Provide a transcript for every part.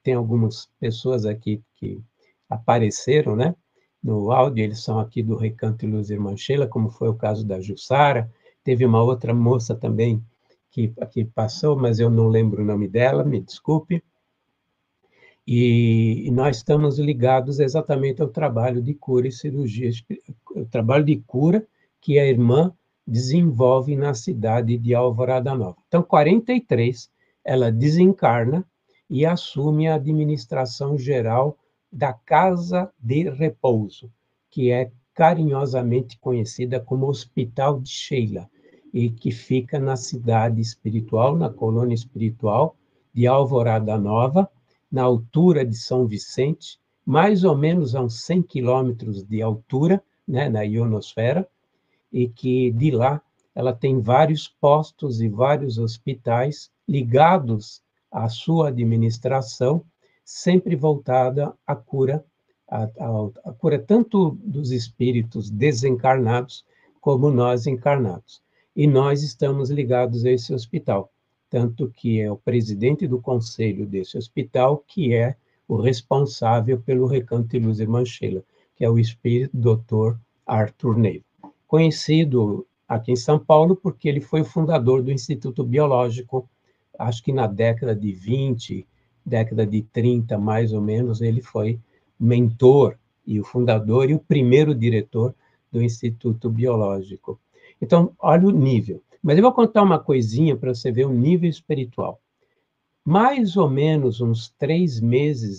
tem algumas pessoas aqui que apareceram, né? No áudio, eles são aqui do Recanto de Luz Irmã Sheila, como foi o caso da Jussara. Teve uma outra moça também que passou, mas eu não lembro o nome dela, me desculpe. E nós estamos ligados exatamente ao trabalho de cura e cirurgia, o trabalho de cura que a irmã desenvolve na cidade de Alvorada Nova. Então, 43, ela desencarna e assume a administração geral da Casa de Repouso, que é carinhosamente conhecida como Hospital de Sheila, e que fica na cidade espiritual, na colônia espiritual de Alvorada Nova, na altura de São Vicente, mais ou menos a uns 100 quilômetros de altura, né, na ionosfera, e que de lá ela tem vários postos e vários hospitais ligados à sua administração, sempre voltada à cura, à cura tanto dos espíritos desencarnados como nós encarnados. E nós estamos ligados a esse hospital, tanto que é o presidente do conselho desse hospital que é o responsável pelo Recanto de Luz Irmã Sheila, que é o espírito Dr. Arthur Neiva. Conhecido aqui em São Paulo porque ele foi o fundador do Instituto Biológico, acho que na década de 20, década de 30, mais ou menos, ele foi mentor e o fundador e o primeiro diretor do Instituto Biológico. Então, olha o nível. Mas eu vou contar uma coisinha para você ver o nível espiritual. Mais ou menos uns 3 meses,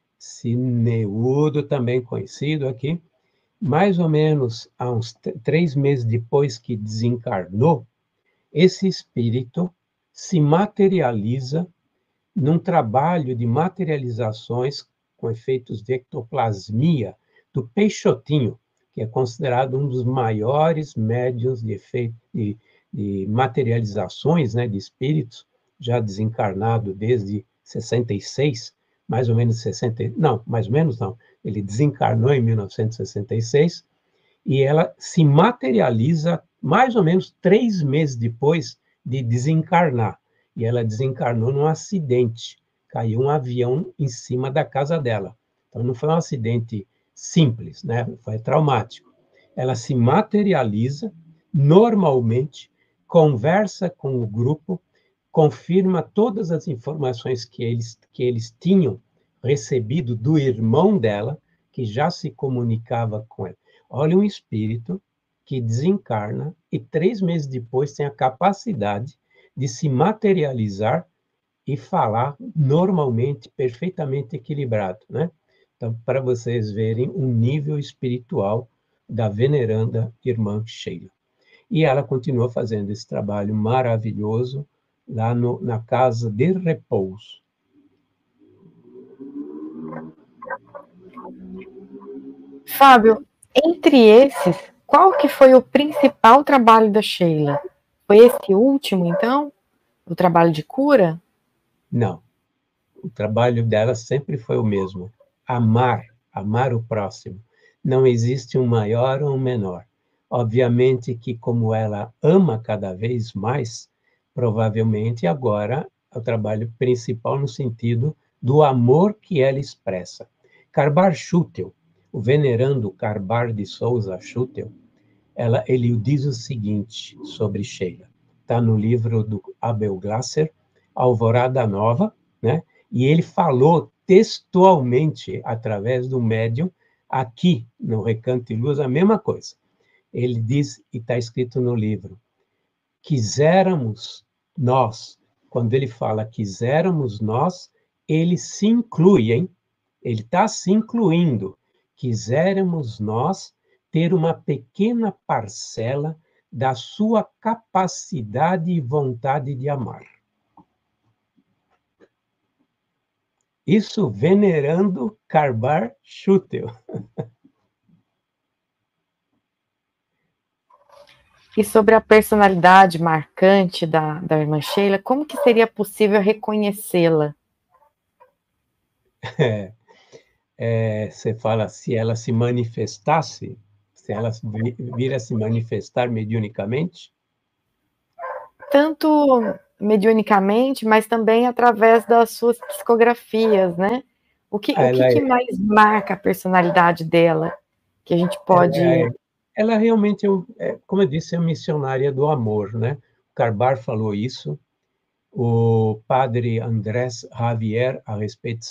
Cineudo, também conhecido aqui, mais ou menos há uns 3 meses depois que desencarnou, esse espírito se materializa num trabalho de materializações com efeitos de ectoplasmia do Peixotinho, que é considerado um dos maiores médiuns de materializações, né, de espíritos, já desencarnado desde 66, mais ou menos 60, não, mais ou menos não, ele desencarnou em 1966, e ela se materializa mais ou menos 3 meses depois de desencarnar. E ela desencarnou num acidente. Caiu um avião em cima da casa dela. Então, não foi um acidente simples, né? Foi traumático. Ela se materializa normalmente, conversa com o grupo, confirma todas as informações que eles tinham recebido do irmão dela, que já se comunicava com ela. Olha um espírito que desencarna e 3 meses depois tem a capacidade de se materializar e falar normalmente, perfeitamente equilibrado, né? Então, para vocês verem o nível espiritual da veneranda irmã Sheila. E ela continua fazendo esse trabalho maravilhoso lá na Casa de Repouso. Fábio, entre esses, qual que foi o principal trabalho da Sheila? Foi esse último, então? O trabalho de cura? Não. O trabalho dela sempre foi o mesmo. Amar o próximo. Não existe um maior ou um menor. Obviamente que, como ela ama cada vez mais, provavelmente agora é o trabalho principal no sentido do amor que ela expressa. Carbar Schutel, o venerando Carbar de Souza Schutel, ele diz o seguinte sobre Sheila. Está no livro do Abel Glasser, Alvorada Nova, né? E ele falou textualmente, através do médium, aqui no Recanto de Luz, a mesma coisa. Ele diz, e está escrito no livro, quiséramos nós, quando ele fala quiséramos nós, ele se inclui, hein? Ele está se incluindo. Quiséramos nós ter uma pequena parcela da sua capacidade e vontade de amar. Isso venerando Carbar Schutel. E sobre a personalidade marcante da irmã Sheila, como que seria possível reconhecê-la? Você fala, se ela se manifestasse, se ela vir a se manifestar mediunicamente? Tanto mediunicamente, mas também através das suas psicografias, né? O que mais marca a personalidade dela? Que a gente pode... Ela realmente, como eu disse, é missionária do amor, né? O Carbar falou isso, o padre Andrés Javier, a respeito de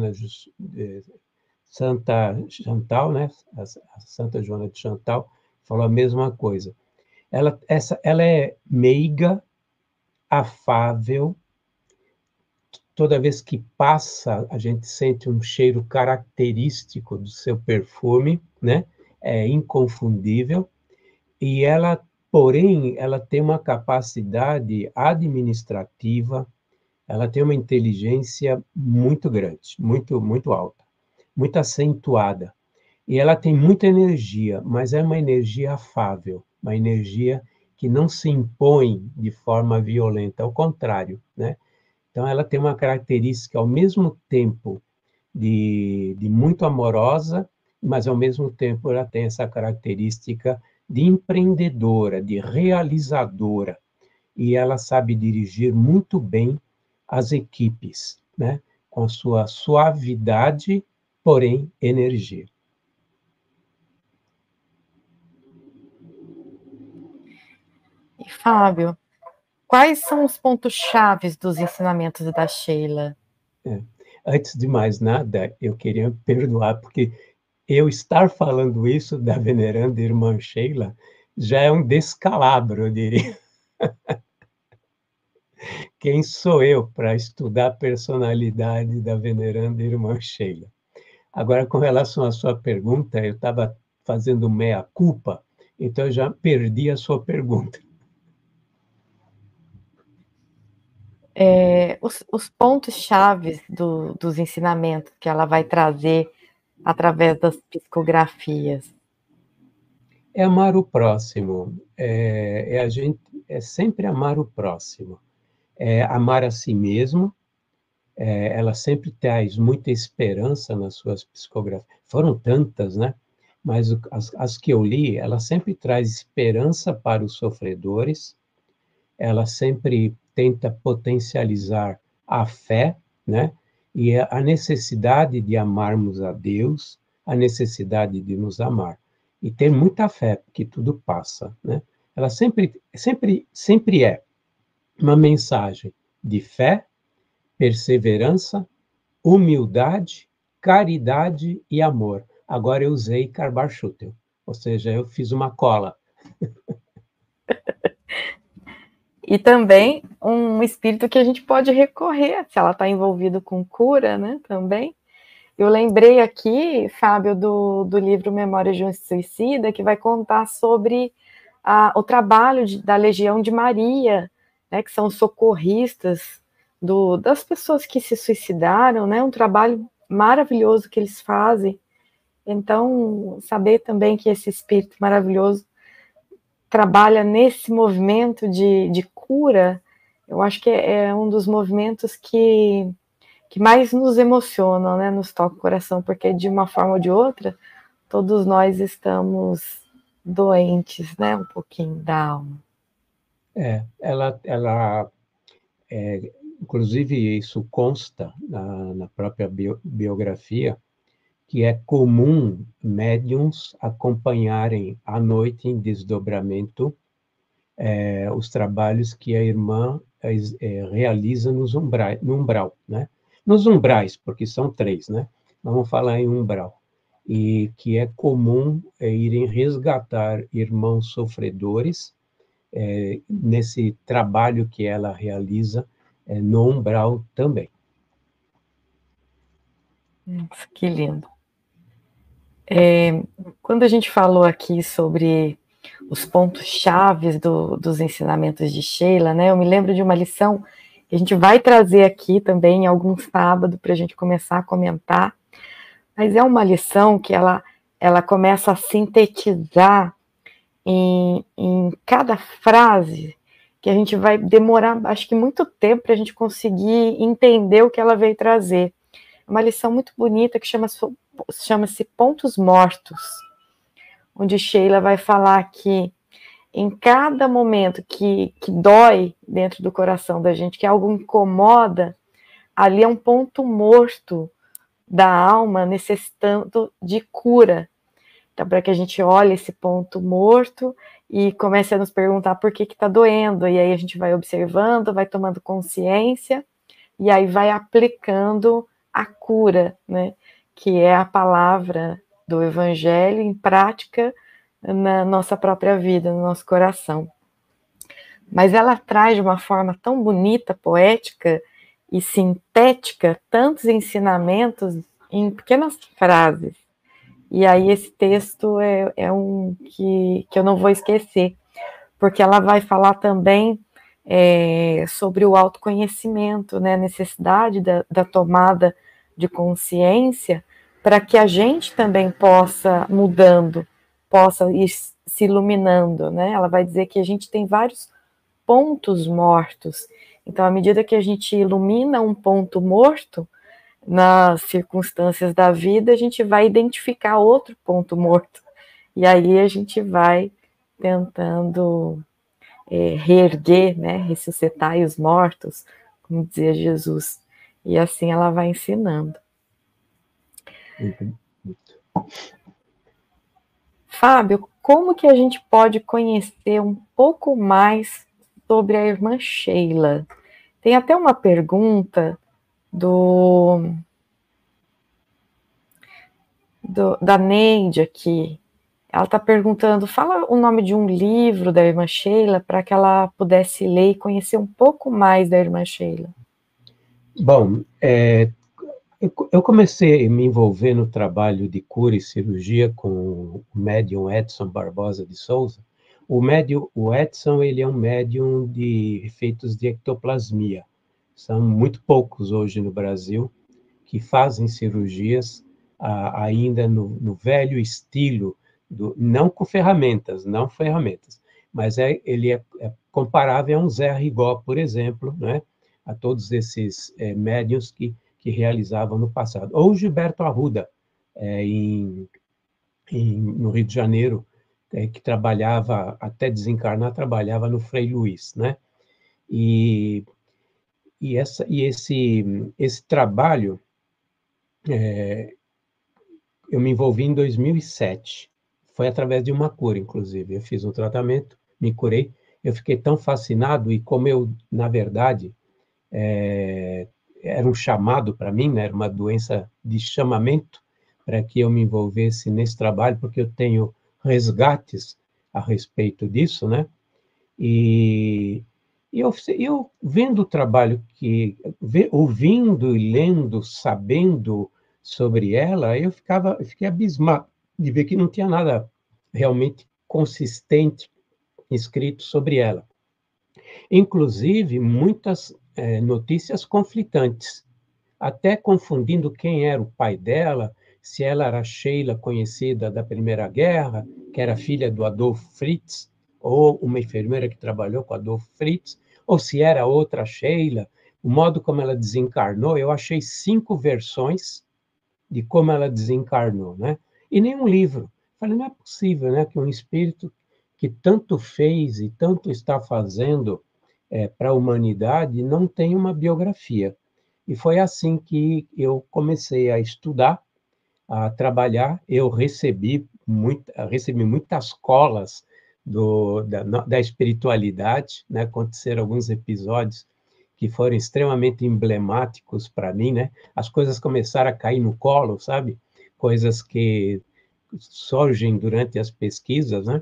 Santa Chantal, né? A Santa Joana de Chantal, falou a mesma coisa. Ela é meiga, afável, toda vez que passa, a gente sente um cheiro característico do seu perfume, né? É inconfundível. E ela, porém, ela tem uma capacidade administrativa, ela tem uma inteligência muito grande, muito alta, muito acentuada. E ela tem muita energia, mas é uma energia afável, uma energia que não se impõe de forma violenta, ao contrário, né? Então, ela tem uma característica, ao mesmo tempo, de muito amorosa, mas, ao mesmo tempo, ela tem essa característica de empreendedora, de realizadora, e ela sabe dirigir muito bem as equipes, né? Com a sua suavidade, porém, energia. E, Fábio, quais são os pontos chaves dos ensinamentos da Sheila? Antes de mais nada, eu queria perdoar, porque eu estar falando isso da veneranda irmã Sheila já é um descalabro, eu diria. Quem sou eu para estudar a personalidade da veneranda irmã Sheila? Agora, com relação à sua pergunta, eu estava fazendo meia-culpa, então eu já perdi a sua pergunta. Os pontos chaves dos ensinamentos que ela vai trazer através das psicografias. É amar o próximo, é sempre amar o próximo, é amar a si mesmo. Ela sempre traz muita esperança nas suas psicografias. Foram tantas, né? Mas as que eu li, ela sempre traz esperança para os sofredores, ela sempre tenta potencializar a fé, né? E a necessidade de amarmos a Deus, a necessidade de nos amar. E ter muita fé, porque tudo passa, né? Ela sempre é uma mensagem de fé, perseverança, humildade, caridade e amor. Agora eu usei Carbar-Schutel, ou seja, eu fiz uma cola. E também um espírito que a gente pode recorrer, se ela está envolvida com cura, né, também. Eu lembrei aqui, Fábio, do livro Memórias de um Suicida, que vai contar sobre o trabalho da Legião de Maria, né, que são socorristas das pessoas que se suicidaram, né, um trabalho maravilhoso que eles fazem. Então, saber também que esse espírito maravilhoso trabalha nesse movimento de cura, eu acho que é um dos movimentos que mais nos emocionam, né, nos toca o coração, porque de uma forma ou de outra, todos nós estamos doentes, né, um pouquinho da alma. Inclusive isso consta na própria biografia, que é comum médiums acompanharem à noite em desdobramento os trabalhos que a irmã realiza no umbral, né? Nos umbrais, porque são 3, né? Vamos falar em umbral. E que é comum irem resgatar irmãos sofredores nesse trabalho que ela realiza no umbral também. Que lindo. Quando a gente falou aqui sobre os pontos chaves dos ensinamentos de Sheila, né? Eu me lembro de uma lição que a gente vai trazer aqui também em algum sábado para a gente começar a comentar, mas é uma lição que ela começa a sintetizar em cada frase, que a gente vai demorar, acho que muito tempo para a gente conseguir entender o que ela veio trazer. É uma lição muito bonita que chama-se Pontos Mortos, onde Sheila vai falar que em cada momento que dói dentro do coração da gente, que algo incomoda, ali é um ponto morto da alma necessitando de cura. Então, para que a gente olhe esse ponto morto e comece a nos perguntar por que está doendo, e aí a gente vai observando, vai tomando consciência, e aí vai aplicando a cura, né? Que é a palavra do Evangelho em prática na nossa própria vida, no nosso coração. Mas ela traz de uma forma tão bonita, poética e sintética tantos ensinamentos em pequenas frases. E aí esse texto é um que eu não vou esquecer, porque ela vai falar também sobre o autoconhecimento, né, a necessidade da tomada de consciência, para que a gente também possa mudando, possa ir se iluminando, né? Ela vai dizer que a gente tem vários pontos mortos. Então, à medida que a gente ilumina um ponto morto, nas circunstâncias da vida, a gente vai identificar outro ponto morto. E aí a gente vai tentando reerguer, né, ressuscitar os mortos, como dizia Jesus. E assim ela vai ensinando. Fábio, como que a gente pode conhecer um pouco mais sobre a irmã Sheila? Tem até uma pergunta da Neide aqui. Ela está perguntando, fala o nome de um livro da irmã Sheila para que ela pudesse ler e conhecer um pouco mais da irmã Sheila. Bom, eu comecei a me envolver no trabalho de cura e cirurgia com o médium Edson Barbosa de Souza. O Edson, ele é um médium de efeitos de ectoplasmia. São muito poucos hoje no Brasil que fazem cirurgias ainda no velho estilo, não com ferramentas, mas ele é comparável a um Zé Rigó, por exemplo, né? A todos esses médiuns que realizavam no passado. Ou Gilberto Arruda, no Rio de Janeiro, que trabalhava, até desencarnar, trabalhava no Frei Luiz, né? E esse trabalho, eu me envolvi em 2007. Foi através de uma cura, inclusive. Eu fiz um tratamento, me curei. Eu fiquei tão fascinado, e como eu, na verdade, era um chamado para mim, né? Era uma doença de chamamento para que eu me envolvesse nesse trabalho, porque eu tenho resgates a respeito disso, né? E eu vendo o trabalho ouvindo e lendo, sabendo sobre ela, eu fiquei abismado de ver que não tinha nada realmente consistente escrito sobre ela. Inclusive, muitas notícias conflitantes, até confundindo quem era o pai dela, se ela era Sheila, conhecida da Primeira Guerra, que era filha do Adolf Fritz, ou uma enfermeira que trabalhou com Adolf Fritz, ou se era outra Sheila, o modo como ela desencarnou. Eu achei 5 versões de como ela desencarnou, né? E nenhum livro. Falei, não é possível, né, que um espírito que tanto fez e tanto está fazendo para a humanidade não tenha uma biografia. E foi assim que eu comecei a estudar, a trabalhar. Eu recebi muitas colas da espiritualidade, né? Aconteceram alguns episódios que foram extremamente emblemáticos para mim, né? As coisas começaram a cair no colo, sabe? Coisas que surgem durante as pesquisas, né?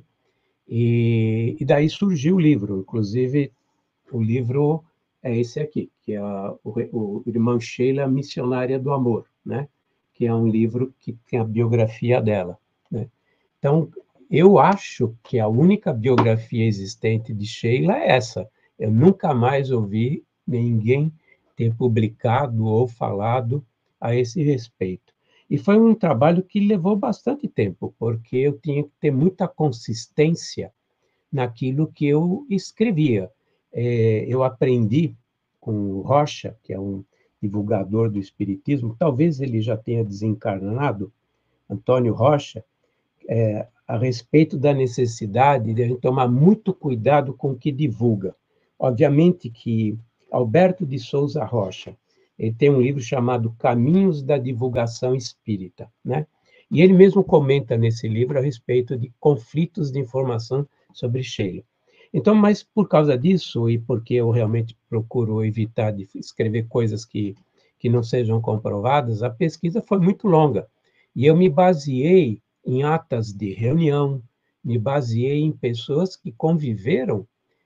E daí surgiu o livro. Inclusive, o livro é esse aqui, que é o Irmã Sheila, Missionária do Amor, né? Que é um livro que tem a biografia dela, né? Então, eu acho que a única biografia existente de Sheila é essa. Eu nunca mais ouvi ninguém ter publicado ou falado a esse respeito. E foi um trabalho que levou bastante tempo, porque eu tinha que ter muita consistência naquilo que eu escrevia. Eu aprendi com o Rocha, que é um divulgador do Espiritismo, talvez ele já tenha desencarnado, Antônio Rocha, a respeito da necessidade de a gente tomar muito cuidado com o que divulga. Obviamente que Alberto de Souza Rocha, ele tem um livro chamado Caminhos da Divulgação Espírita, né? E ele mesmo comenta nesse livro a respeito de conflitos de informação sobre Sheila. Então, mas por causa disso, e porque eu realmente procuro evitar de escrever coisas que não sejam comprovadas, a pesquisa foi muito longa. E eu me baseei em atas de reunião, me baseei em pessoas que conviveram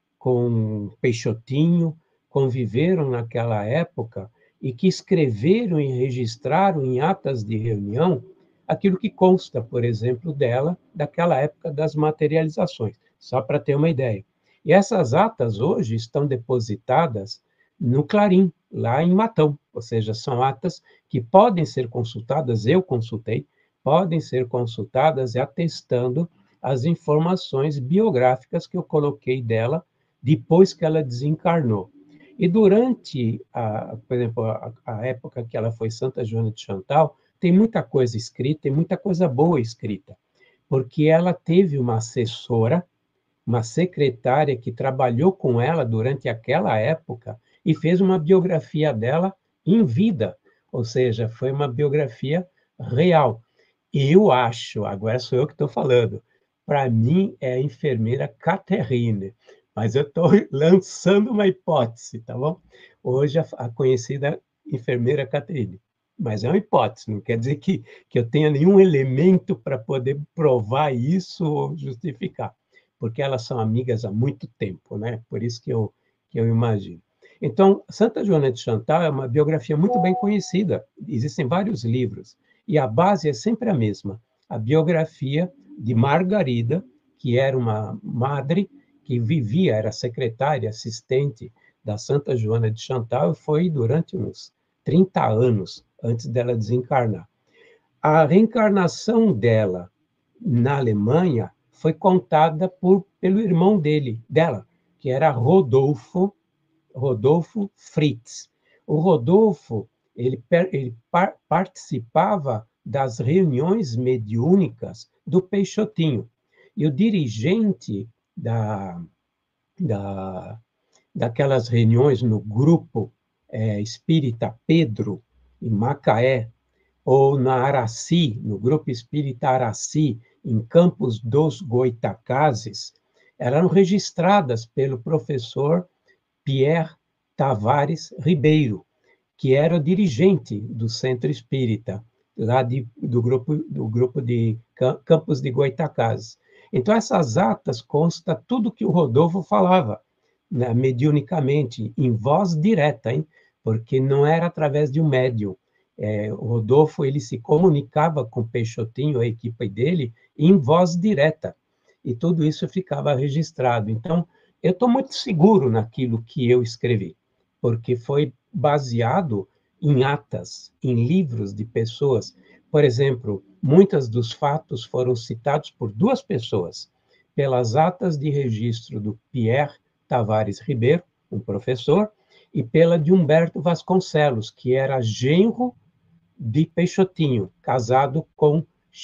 com Peixotinho, conviveram naquela época e que escreveram e registraram em atas de reunião aquilo que consta, por exemplo, dela, daquela época das materializações, só para ter uma ideia. E essas atas hoje estão depositadas no Clarim, lá em Matão, ou seja, são atas que podem ser consultadas, eu consultei, podem ser consultadas atestando as informações biográficas que eu coloquei dela depois que ela desencarnou. E durante, por exemplo, a época que ela foi Santa Joana de Chantal, tem muita coisa escrita, tem muita coisa boa escrita, porque ela teve uma assessora, uma secretária que trabalhou com ela durante aquela época e fez uma biografia dela em vida, ou seja, foi uma biografia real. Eu acho, agora sou eu que estou falando, para mim é a enfermeira Catherine, mas eu estou lançando uma hipótese, tá bom? Hoje a conhecida enfermeira Catherine, mas é uma hipótese, não quer dizer que eu tenha nenhum elemento para poder provar isso ou justificar, porque elas são amigas há muito tempo, né? Por isso que eu imagino. Então, Santa Joana de Chantal é uma biografia muito bem conhecida, existem vários livros, e a base é sempre a mesma, a biografia de Margarida, que era uma madre que vivia, era secretária, assistente da Santa Joana de Chantal, e foi durante uns 30 anos antes dela desencarnar. A reencarnação dela na Alemanha foi contada pelo irmão dela, que era Rodolfo Fritz. O Rodolfo, ele participava das reuniões mediúnicas do Peixotinho. E o dirigente daquelas reuniões no grupo espírita Pedro, em Macaé, ou na Araci, no grupo espírita Araci, em Campos dos Goitacazes, eram registradas pelo professor Pierre Tavares Ribeiro, que era o dirigente do Centro Espírita, lá do grupo de Campos de Goitacazes. Então, essas atas consta tudo que o Rodolfo falava, né, mediunicamente, em voz direta, hein? Porque não era através de um médium. O Rodolfo ele se comunicava com o Peixotinho, a equipe dele, em voz direta. E tudo isso ficava registrado. Então, eu estou muito seguro naquilo que eu escrevi, porque foi baseado em atas, em livros de pessoas. Por exemplo, muitos dos fatos foram citados por duas pessoas, pelas atas de registro do Pierre Tavares Ribeiro, um professor, e pela de Humberto Vasconcelos, que era genro de Peixotinho, casado com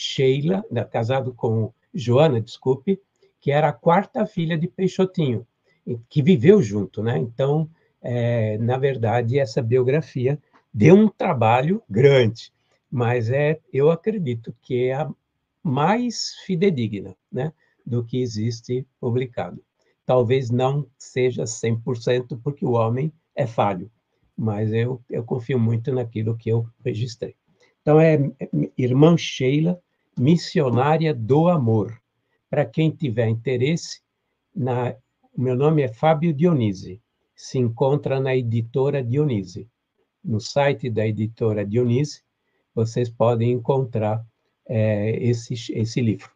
Joana, desculpe, que era a quarta filha de Peixotinho, que viveu junto, né? Então, na verdade, essa biografia deu um trabalho grande, mas eu acredito que é a mais fidedigna, né, do que existe publicado. Talvez não seja 100%, porque o homem é falho, mas eu confio muito naquilo que eu registrei. Então, Irmã Sheila, Missionária do Amor. Para quem tiver interesse, meu nome é Fábio Dionise, se encontra na editora Dionise. No site da editora Dionise, vocês podem encontrar esse livro.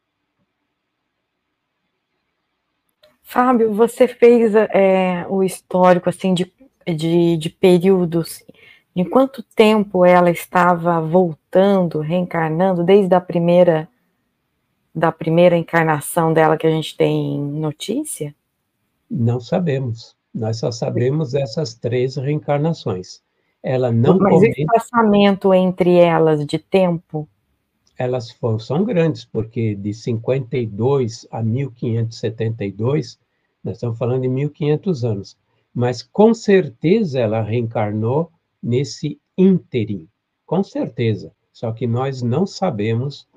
Fábio, você fez o histórico assim de períodos. Em quanto tempo ela estava voltando, reencarnando, desde a primeira encarnação dela que a gente tem notícia? Não sabemos. Nós só sabemos essas 3 reencarnações. Ela não Mas o espaçamento entre elas de tempo? são grandes, porque de 52 a 1572, nós estamos falando de 1500 anos, mas com certeza ela reencarnou nesse ínterim, com certeza, só que nós não sabemos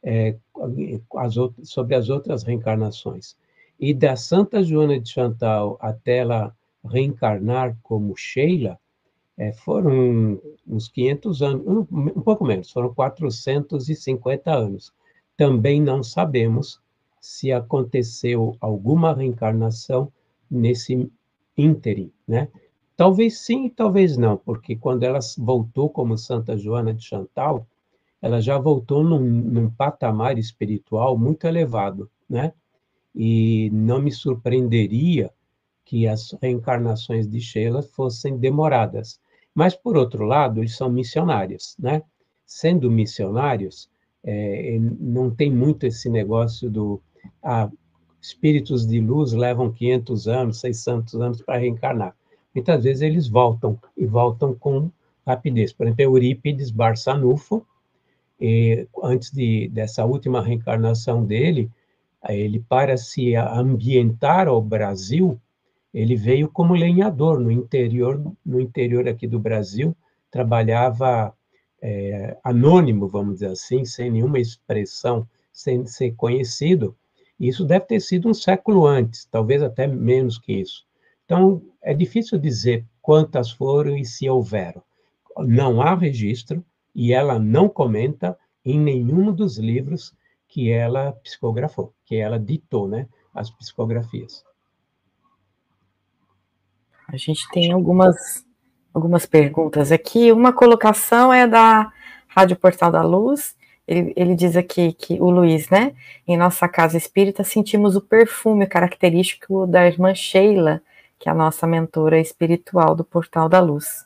sobre as outras reencarnações. E da Santa Joana de Chantal até ela reencarnar como Sheila, foram uns 500 anos, um pouco menos, foram 450 anos. Também não sabemos se aconteceu alguma reencarnação nesse ínterim, né? Talvez sim, talvez não, porque quando ela voltou como Santa Joana de Chantal, ela já voltou num patamar espiritual muito elevado, né? E não me surpreenderia que as reencarnações de Sheila fossem demoradas. Mas, por outro lado, eles são missionários, né? Sendo missionários, não tem muito esse negócio do espíritos de luz levam 500 anos, 600 anos para reencarnar. Muitas vezes eles voltam, e voltam com rapidez. Por exemplo, Eurípides Barçanufo, antes dessa última reencarnação dele, ele, para se ambientar ao Brasil, ele veio como lenhador no interior aqui do Brasil, trabalhava anônimo, vamos dizer assim, sem nenhuma expressão, sem ser conhecido. Isso deve ter sido um século antes, talvez até menos que isso. Então, é difícil dizer quantas foram e se houveram. Não há registro e ela não comenta em nenhum dos livros que ela psicografou, que ela ditou, né, as psicografias. A gente tem algumas perguntas aqui. Uma colocação é da Rádio Portal da Luz. Ele diz aqui que o Luiz, né? Em nossa casa espírita sentimos o perfume característico da irmã Sheila, que é a nossa mentora espiritual do Portal da Luz.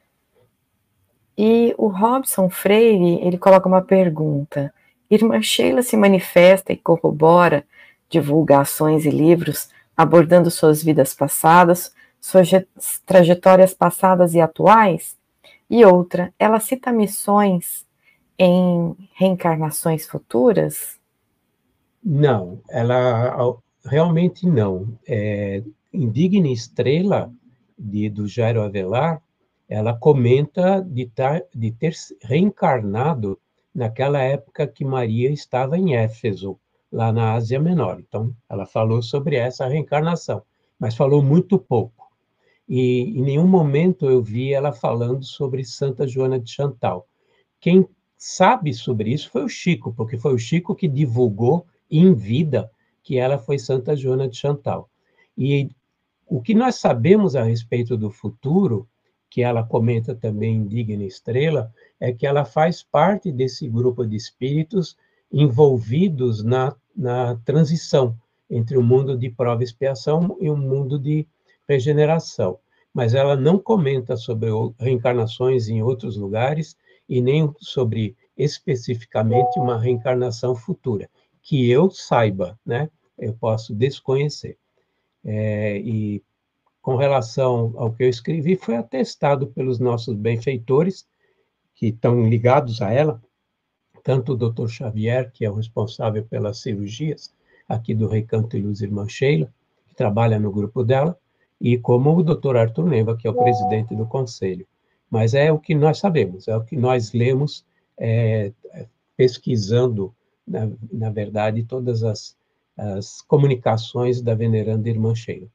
E o Robson Freire, ele coloca uma pergunta. Irmã Sheila se manifesta e corrobora divulgações e livros abordando suas vidas passadas, suas trajetórias passadas e atuais? E outra, ela cita missões em reencarnações futuras? Não, ela realmente não. Em Digna Estrela, do Jairo Avelar, ela comenta de ter reencarnado naquela época que Maria estava em Éfeso, lá na Ásia Menor. Então, ela falou sobre essa reencarnação, mas falou muito pouco. E em nenhum momento eu vi ela falando sobre Santa Joana de Chantal. Quem sabe sobre isso foi o Chico, porque foi o Chico que divulgou em vida que ela foi Santa Joana de Chantal. E o que nós sabemos a respeito do futuro, que ela comenta também em Digna Estrela, é que ela faz parte desse grupo de espíritos envolvidos na transição entre o mundo de prova e expiação e o mundo de regeneração. Mas ela não comenta sobre reencarnações em outros lugares e nem sobre especificamente uma reencarnação futura, que eu saiba, né? Eu posso desconhecer. E com relação ao que eu escrevi, foi atestado pelos nossos benfeitores, que estão ligados a ela, tanto o Dr. Xavier, que é o responsável pelas cirurgias aqui do Recanto e Luz Irmã Sheila, que trabalha no grupo dela, e como o Dr. Arthur Neva, que é o presidente do conselho. Mas é o que nós sabemos, é o que nós lemos, pesquisando, na verdade, todas as comunicações da veneranda Irmã Sheila.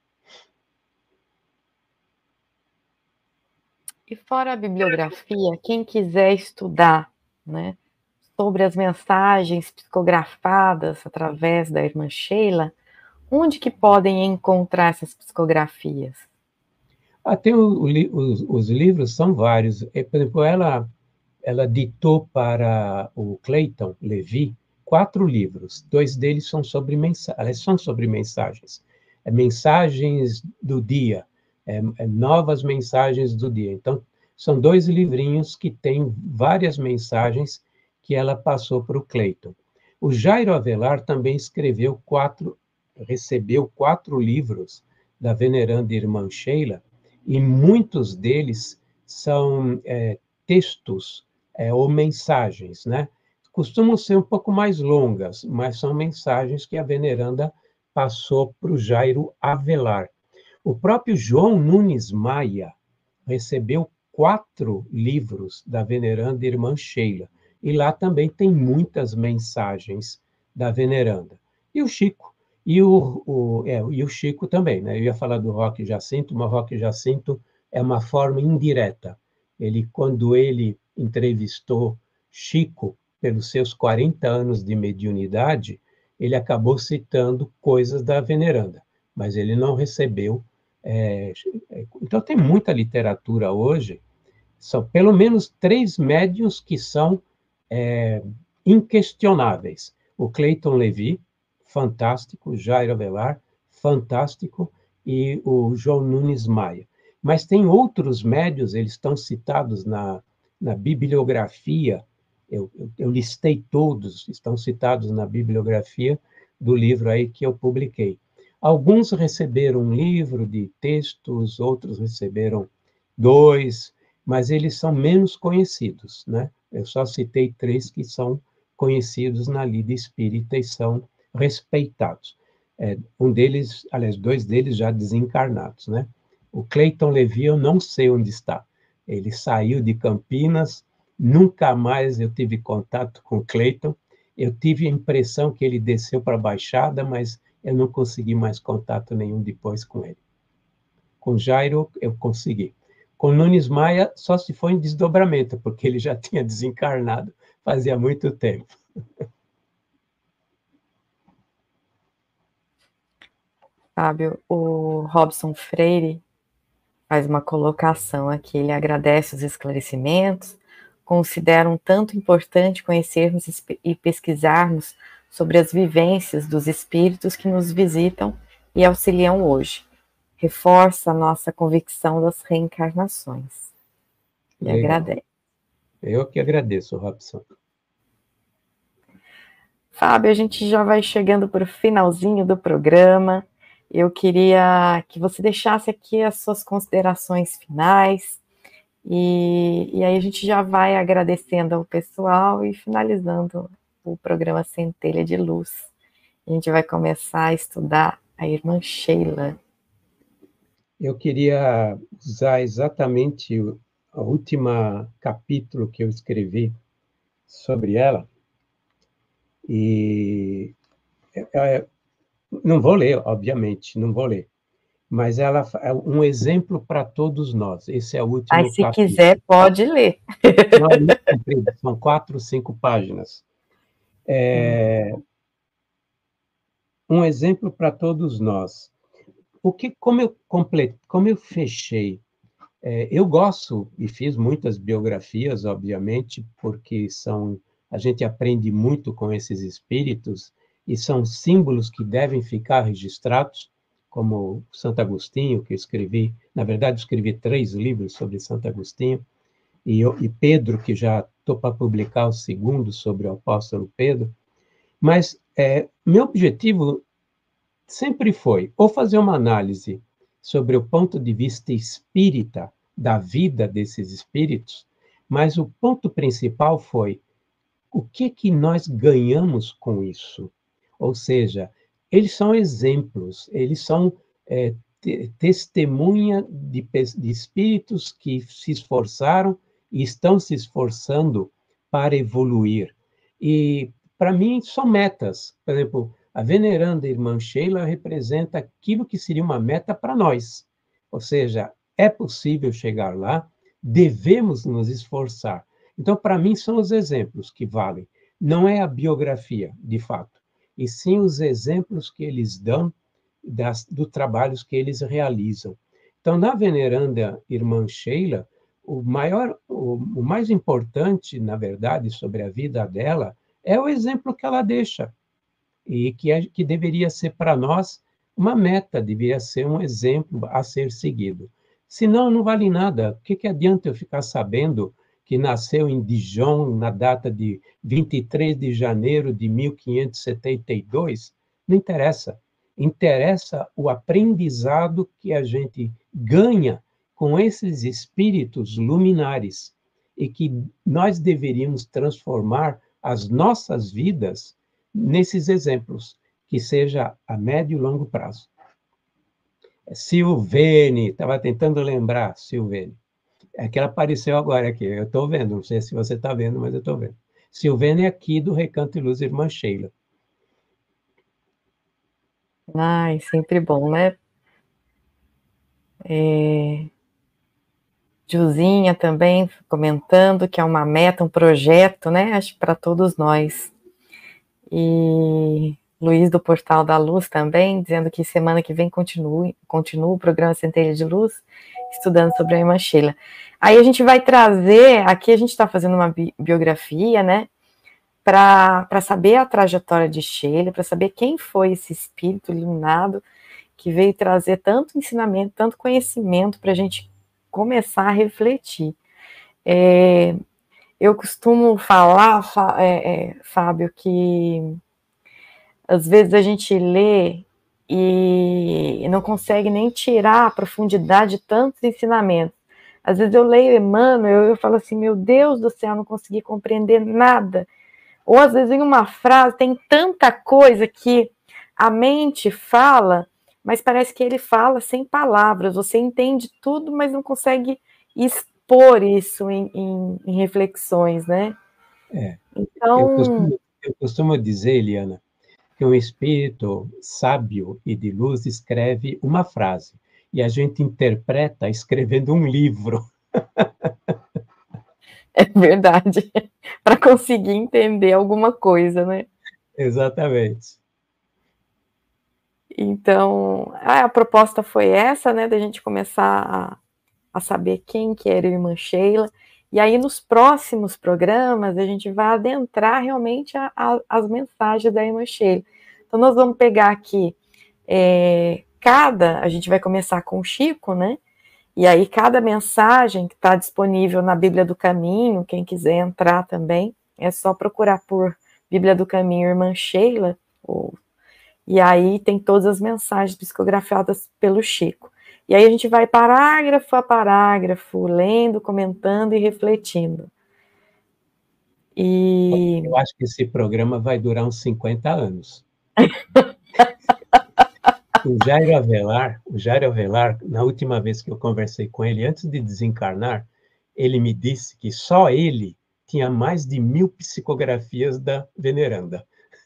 E fora a bibliografia, quem quiser estudar, né, sobre as mensagens psicografadas através da irmã Sheila, onde que podem encontrar essas psicografias? Tem os livros, são vários. Por exemplo, ela ditou para o Clayton Levi 4 livros. 2 deles são sobre mensagens. Mensagens do dia, novas mensagens do dia. Então, são 2 livrinhos que têm várias mensagens que ela passou para o Clayton. O Jairo Avelar também recebeu 4 livros da veneranda Irmã Sheila, e muitos deles são textos ou mensagens, né? costumam ser um pouco mais longas, mas são mensagens que a veneranda passou para o Jairo Avelar. O próprio João Nunes Maia recebeu 4 livros da veneranda irmã Sheila, e lá também tem muitas mensagens da veneranda. E o Chico, e o Chico também, né? Eu ia falar do Roque Jacinto, mas o Roque Jacinto é uma forma indireta. Quando ele entrevistou Chico, pelos seus 40 anos de mediunidade, ele acabou citando coisas da veneranda, mas ele não recebeu. Então, tem muita literatura hoje, são pelo menos 3 médiuns que são inquestionáveis. O Clayton Levi, fantástico, Jairo Avelar, fantástico, e o João Nunes Maia. Mas tem outros médiuns, eles estão citados na bibliografia, eu listei todos, estão citados na bibliografia do livro aí que eu publiquei. Alguns receberam um livro de textos, outros receberam 2, mas eles são menos conhecidos, né? Eu só citei 3 que são conhecidos na lida espírita e são respeitados. Um deles, aliás, 2 deles já desencarnados, né? O Clayton Levi, eu não sei onde está. Ele saiu de Campinas, nunca mais eu tive contato com o Clayton. Eu tive a impressão que ele desceu para a Baixada, mas eu não consegui mais contato nenhum depois com ele. Com Jairo, eu consegui. Com Nunes Maia, só se foi em desdobramento, porque ele já tinha desencarnado fazia muito tempo. Fábio, o Robson Freire faz uma colocação aqui, ele agradece os esclarecimentos, considera um tanto importante conhecermos e pesquisarmos sobre as vivências dos espíritos que nos visitam e auxiliam hoje. Reforça a nossa convicção das reencarnações. E agradece. Eu que agradeço, Robson. Fábio, a gente já vai chegando para o finalzinho do programa. Eu queria que você deixasse aqui as suas considerações finais, e aí a gente já vai agradecendo ao pessoal e finalizando o programa Centelha de Luz. A gente vai começar a estudar a irmã Sheila. Eu queria usar exatamente o último capítulo que eu escrevi sobre ela, e não vou ler, obviamente, não vou ler, mas ela é um exemplo para todos nós. Esse é o último Mas se capítulo. quiser, pode ler. Não, é muito comprido, são 4, 5 páginas. Um exemplo para todos nós. Como eu fechei, eu gosto e fiz muitas biografias, obviamente, porque a gente aprende muito com esses espíritos e são símbolos que devem ficar registrados, como Santo Agostinho, que eu escrevi, na verdade, escrevi 3 livros sobre Santo Agostinho, e Pedro, que já estou para publicar o 2º sobre o apóstolo Pedro. Mas meu objetivo sempre foi ou fazer uma análise sobre o ponto de vista espírita da vida desses espíritos, mas o ponto principal foi o que nós ganhamos com isso? Ou seja, eles são exemplos, eles são testemunha de espíritos que se esforçaram e estão se esforçando para evoluir. E, para mim, são metas. Por exemplo, a veneranda irmã Sheila representa aquilo que seria uma meta para nós. Ou seja, é possível chegar lá, devemos nos esforçar. Então, para mim, são os exemplos que valem. Não é a biografia, de fato, e sim os exemplos que eles dão dos trabalhos que eles realizam. Então, na veneranda irmã Sheila, o mais importante, na verdade, sobre a vida dela é o exemplo que ela deixa, e que deveria ser para nós uma meta, deveria ser um exemplo a ser seguido. Senão, não vale nada. O que adianta eu ficar sabendo que nasceu em Dijon, na data de 23 de janeiro de 1572? Não interessa. Interessa o aprendizado que a gente ganha com esses espíritos luminares e que nós deveríamos transformar as nossas vidas nesses exemplos, que seja a médio e longo prazo. Silvene, estava tentando lembrar, Silvene. É que ela apareceu agora aqui, eu estou vendo, não sei se você está vendo, mas eu estou vendo. Silvene é aqui do Recanto de Luz Irmã Sheila. Ai, sempre bom, né? Juzinha também comentando que é uma meta, um projeto, né? Acho que para todos nós. E Luiz do Portal da Luz também, dizendo que semana que vem continua o programa Centelha de Luz, estudando sobre a irmã Sheila. Aí a gente vai trazer, aqui a gente está fazendo uma biografia, né? Para saber a trajetória de Sheila, para saber quem foi esse espírito iluminado que veio trazer tanto ensinamento, tanto conhecimento para a gente começar a refletir. Eu costumo falar, Fábio, que às vezes a gente lê e não consegue nem tirar a profundidade de tantos ensinamentos. Às vezes eu leio Emmanuel e eu falo assim, meu Deus do céu, não consegui compreender nada. Ou às vezes em uma frase tem tanta coisa que a mente fala, mas parece que ele fala sem palavras. Você entende tudo, mas não consegue expor isso em reflexões, né? Então... Eu costumo dizer, Eliana, que um espírito sábio e de luz escreve uma frase, e a gente interpreta escrevendo um livro. É verdade, para conseguir entender alguma coisa, né? Exatamente. Então, a proposta foi essa, né, da gente começar a saber quem que era a irmã Sheila, e aí nos próximos programas a gente vai adentrar realmente as mensagens da irmã Sheila. Então nós vamos pegar aqui, a gente vai começar com o Chico, né, e aí cada mensagem que está disponível na Bíblia do Caminho, quem quiser entrar também, é só procurar por Bíblia do Caminho Irmã Sheila, e aí tem todas as mensagens psicografadas pelo Chico. E aí a gente vai parágrafo a parágrafo, lendo, comentando e refletindo. Eu acho que esse programa vai durar uns 50 anos. O Jairo Avelar, na última vez que eu conversei com ele, antes de desencarnar, ele me disse que só ele tinha mais de 1000 psicografias da veneranda.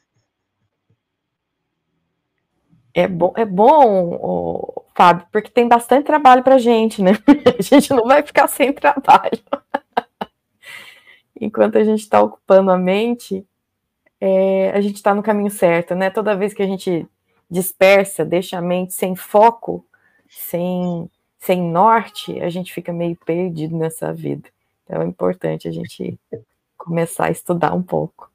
É bom, Fábio, porque tem bastante trabalho para a gente, né? A gente não vai ficar sem trabalho. Enquanto a gente está ocupando a mente, a gente está no caminho certo, né? Toda vez que a gente dispersa, deixa a mente sem foco, sem norte, a gente fica meio perdido nessa vida. Então é importante a gente começar a estudar um pouco.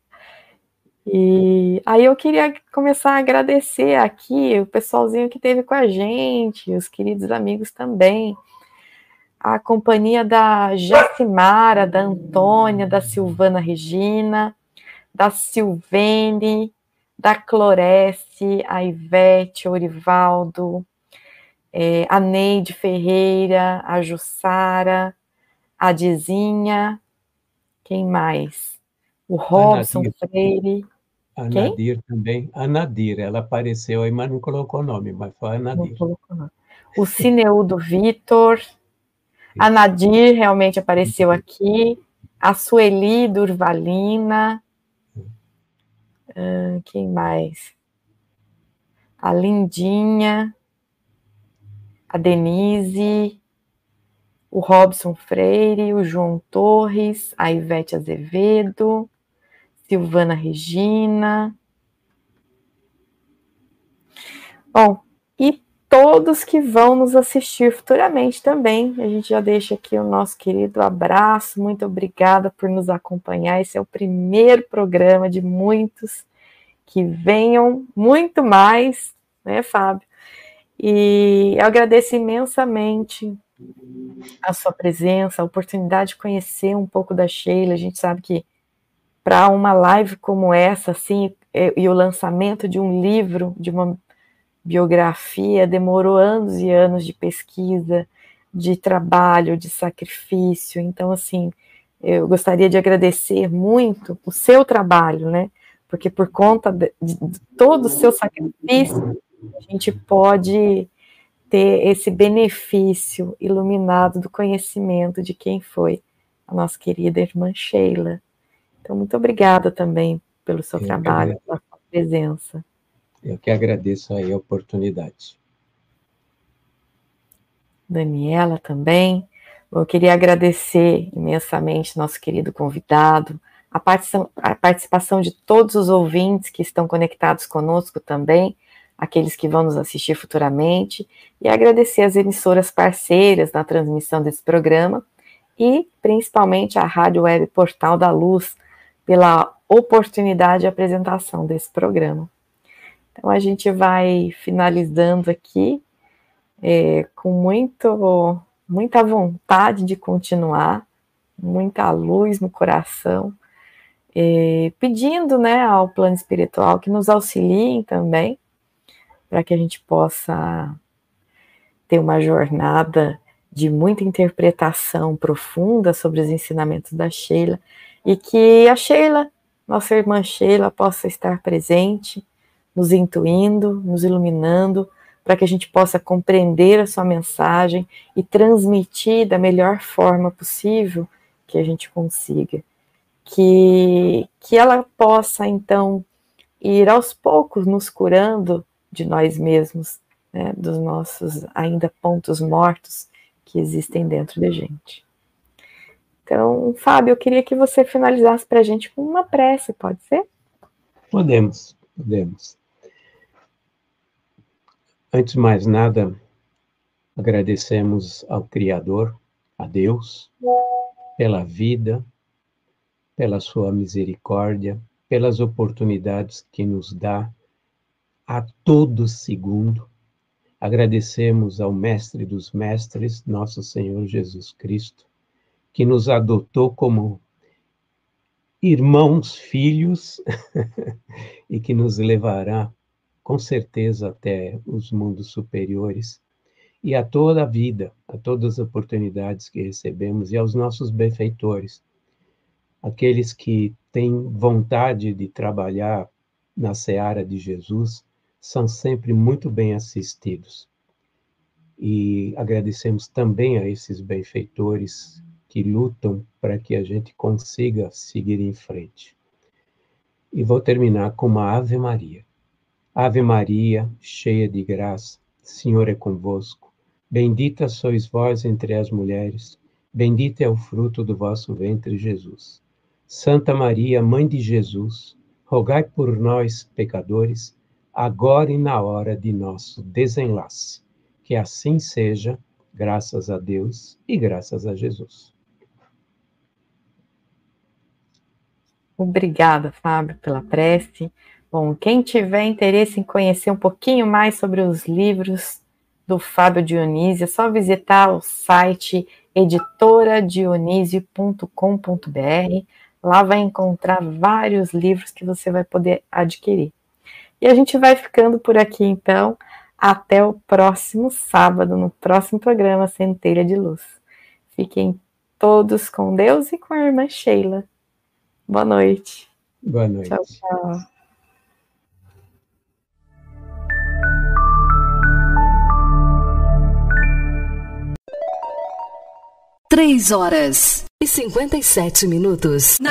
E aí eu queria começar a agradecer aqui o pessoalzinho que esteve com a gente, os queridos amigos também, a companhia da Jacimara, da Antônia, da Silvana Regina, da Silvene, da Clorece, a Ivete, o Orivaldo, a Neide Ferreira, a Jussara, a Dizinha, quem mais? O Robson Freire. A Nadir também. A Nadir, ela apareceu aí, mas não colocou nome, mas foi a Nadir. Não colocou nome. O Cineudo Vitor, a Nadir realmente apareceu aqui, a Sueli Durvalina, quem mais? A Lindinha, a Denise, o Robson Freire, o João Torres, a Ivete Azevedo, Silvana Regina. Bom, e todos que vão nos assistir futuramente também. A gente já deixa aqui o nosso querido abraço, muito obrigada por nos acompanhar. Esse é o primeiro programa de muitos, que venham muito mais, né, Fábio? E eu agradeço imensamente a sua presença, a oportunidade de conhecer um pouco da Sheila. A gente sabe que para uma live como essa, assim, e o lançamento de um livro, de uma biografia, demorou anos e anos de pesquisa, de trabalho, de sacrifício. Então, assim, eu gostaria de agradecer muito o seu trabalho, né? Porque por conta de todo o seu sacrifício, a gente pode ter esse benefício iluminado do conhecimento de quem foi a nossa querida irmã Sheila. Então, muito obrigada também pelo seu trabalho, pela sua presença. Eu que agradeço aí a oportunidade. Daniela também. Eu queria agradecer imensamente nosso querido convidado, a participação de todos os ouvintes que estão conectados conosco também, aqueles que vão nos assistir futuramente, e agradecer as emissoras parceiras na transmissão desse programa, e principalmente a Rádio Web Portal da Luz, pela oportunidade de apresentação desse programa. Então a gente finalizando aqui, com muita vontade de continuar, muita luz no coração, pedindo, né, ao plano espiritual que nos auxiliem também, para que a gente possa ter uma jornada de muita interpretação profunda sobre os ensinamentos da Sheila, e que a Sheila, nossa irmã Sheila, possa estar presente, nos intuindo, nos iluminando, para que a gente possa compreender a sua mensagem e transmitir da melhor forma possível que a gente consiga. Que ela possa, então, ir aos poucos nos curando de nós mesmos, né, dos nossos ainda pontos mortos que existem dentro da gente. Então, Fábio, eu queria que você finalizasse para a gente com uma prece, pode ser? Podemos. Antes de mais nada, agradecemos ao Criador, a Deus, pela vida, pela sua misericórdia, pelas oportunidades que nos dá a todo segundo. Agradecemos ao Mestre dos Mestres, nosso Senhor Jesus Cristo, que nos adotou como irmãos, filhos, e que nos levará, com certeza, até os mundos superiores, e a toda a vida, a todas as oportunidades que recebemos, e aos nossos benfeitores, aqueles que têm vontade de trabalhar na seara de Jesus, são sempre muito bem assistidos. E agradecemos também a esses benfeitores que lutam para que a gente consiga seguir em frente. E vou terminar com uma Ave Maria. Ave Maria, cheia de graça, o Senhor é convosco. Bendita sois vós entre as mulheres, bendito é o fruto do vosso ventre, Jesus. Santa Maria, Mãe de Jesus, rogai por nós, pecadores, agora e na hora de nosso desenlace. Que assim seja, graças a Deus e graças a Jesus. Obrigada, Fábio, pela prece. Bom, quem tiver interesse em conhecer um pouquinho mais sobre os livros do Fábio Dionísio, é só visitar o site editoradionisio.com.br. Lá vai encontrar vários livros que você vai poder adquirir. E a gente vai ficando por aqui, então. Até o próximo sábado, no próximo programa Centelha de Luz. Fiquem todos com Deus e com a irmã Sheila. Boa noite. Boa noite. Tchau, tchau. Três horas e 57 minutos.